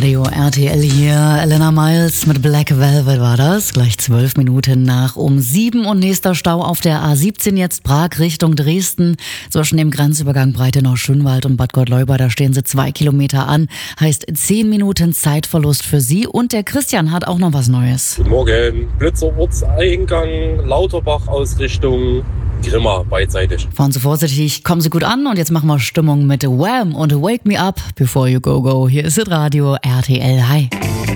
Radio RTL hier. Elena Miles mit Black Velvet war das. Gleich 12 Minuten nach um 7 und nächster Stau auf der A17 jetzt Prag Richtung Dresden. Zwischen dem Grenzübergang Breitenau-Schönwald und Bad Gottleuba, da stehen sie 2 Kilometer an. Heißt 10 Minuten Zeitverlust für Sie. Und der Christian hat auch noch was Neues. Guten Morgen. Blitzer Ortseingang, Lauterbach aus Richtung Grimma beidseitig. Fahren Sie vorsichtig, kommen Sie gut an und jetzt machen wir Stimmung mit Wham und Wake Me Up Before You Go Go. Hier ist das Radio RTL. Hi.